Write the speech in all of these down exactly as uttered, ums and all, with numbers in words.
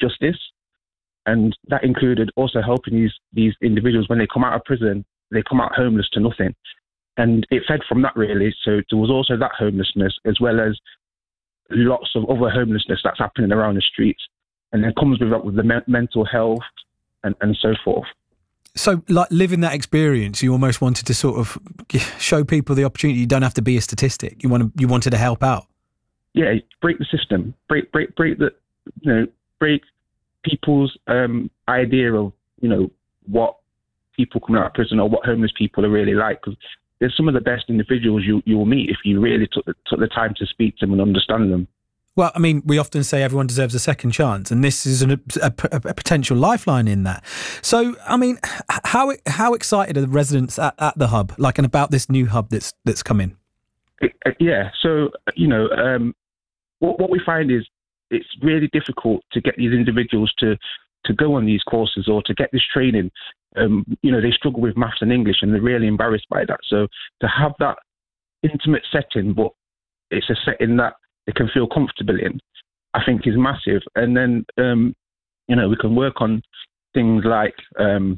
justice. And that included also helping these, these individuals when they come out of prison, they come out homeless to nothing. And it fed from that, really. So there was also that homelessness, as well as lots of other homelessness that's happening around the streets. And then comes with that with the me- mental health and, and so forth. So, like, living that experience, you almost wanted to sort of show people the opportunity. You don't have to be a statistic. You want to, you wanted to help out. Yeah, break the system, break, break, break the, you know, break people's um, idea of, you know, what people coming out of prison or what homeless people are really like. Because there's some of the best individuals you you will meet if you really took the, took the time to speak to them and understand them. Well, I mean, we often say everyone deserves a second chance, and this is an, a, a, a potential lifeline in that. So, I mean, how how excited are the residents at, at the hub, like, and about this new hub that's that's come in? It, uh, yeah, so, you know, um, what, what we find is it's really difficult to get these individuals to, to go on these courses or to get this training. Um, you know, they struggle with maths and English, and they're really embarrassed by that. So to have that intimate setting, but it's a setting that they can feel comfortable in, I think is massive. And then, um, you know, we can work on things like um,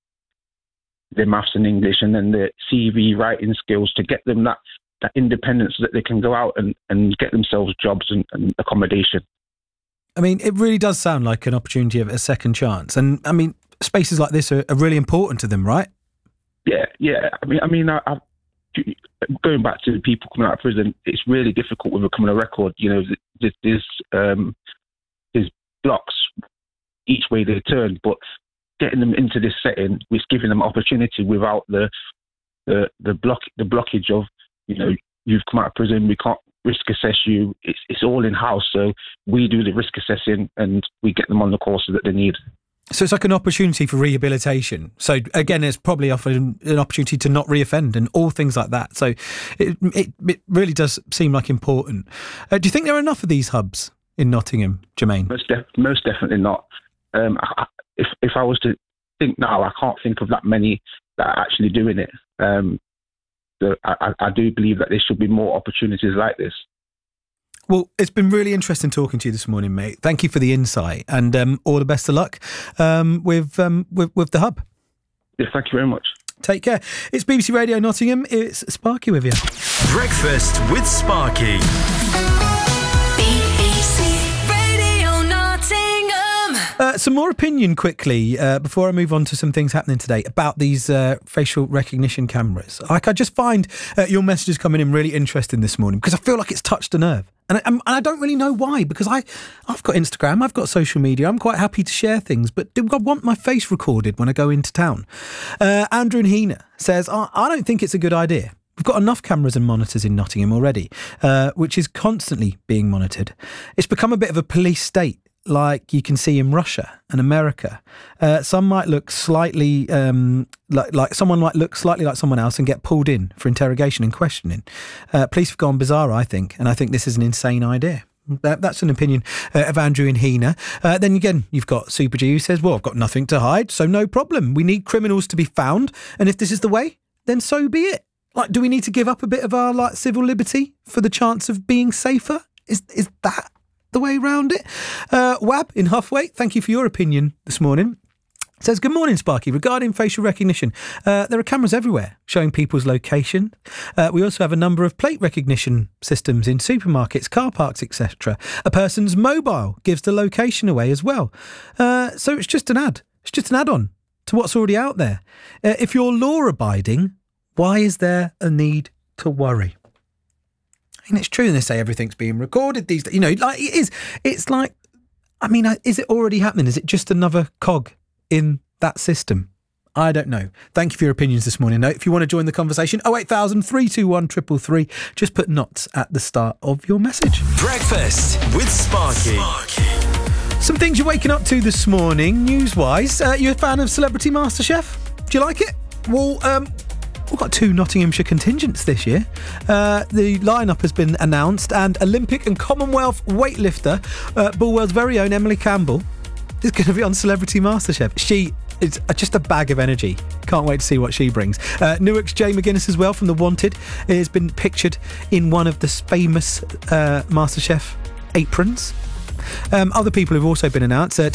the maths and English, and then the C V writing skills to get them that, that independence so that they can go out and, and get themselves jobs and, and accommodation. I mean, it really does sound like an opportunity of a second chance. And, I mean, spaces like this are, are really important to them, right? Yeah, yeah. I mean, I mean, I, I've, going back to people coming out of prison, it's really difficult with a criminal record. You know, there's, there's, um, there's blocks each way they turn, but getting them into this setting, it's giving them opportunity without the the the block the blockage of, you know, you've come out of prison, we can't risk assess you. It's it's all in house, so we do the risk assessing and we get them on the courses that they need. So it's like an opportunity for rehabilitation. So again, it's probably often an opportunity to not reoffend and all things like that. So it it, it really does seem like important. Uh, do you think there are enough of these hubs in Nottingham, Jermaine? Most, def- most definitely not. Um, I, if if I was to think now, I can't think of that many that are actually doing it. Um, so I, I do believe that there should be more opportunities like this. Well, it's been really interesting talking to you this morning, mate. Thank you for the insight, and um, all the best of luck um, with, um, with with the hub. Yeah, thank you very much. Take care. It's B B C Radio Nottingham. It's Sparky with you. Breakfast with Sparky. Uh, some more opinion quickly uh, before I move on to some things happening today about these uh, facial recognition cameras. Like, I just find uh, your messages coming in really interesting this morning because I feel like it's touched a nerve. And I, and I don't really know why, because I, I've got Instagram, I've got social media, I'm quite happy to share things, but do I want my face recorded when I go into town? Uh, Andrew in Hena says, I, I don't think it's a good idea. We've got enough cameras and monitors in Nottingham already, uh, which is constantly being monitored. It's become a bit of a police state, like you can see in Russia and America. Uh, some might look slightly um, like like someone might look slightly like someone else and get pulled in for interrogation and questioning. Uh, police have gone bizarre, I think, and I think this is an insane idea. That, that's an opinion uh, of Andrew in Hena. Uh, then again, you've got Super G who says, well, I've got nothing to hide, so no problem. We need criminals to be found, and if this is the way, then so be it. Like, do we need to give up a bit of our like civil liberty for the chance of being safer? Is is that the way around it? Uh, Wab in Huffway, thank you for your opinion this morning. Says, good morning, Sparky. Regarding facial recognition, uh, there are cameras everywhere showing people's location. Uh, we also have a number of plate recognition systems in supermarkets, car parks, et cetera. A person's mobile gives the location away as well. Uh, so it's just an ad. It's just an add-on to what's already out there. Uh, if you're law-abiding, why is there a need to worry? I mean, it's true, and they say everything's being recorded these days. You know, like it is. It's like, I mean, is it already happening? Is it just another cog in that system? I don't know. Thank you for your opinions this morning. Now, if you want to join the conversation, oh eight thousand, three two one, three three three. Just put knots at the start of your message. Breakfast with Sparky. Some things you're waking up to this morning, news-wise. Uh, you a fan of Celebrity MasterChef? Do you like it? Well, um... we've got two Nottinghamshire contingents this year. Uh, the lineup has been announced, and Olympic and Commonwealth weightlifter, uh, Bulwell's very own Emily Campbell, is going to be on Celebrity MasterChef. She is just a bag of energy. Can't wait to see what she brings. Uh, Newark's Jay McGuinness as well from The Wanted has been pictured in one of the famous uh, MasterChef aprons. Um, other people have also been announced. Uh,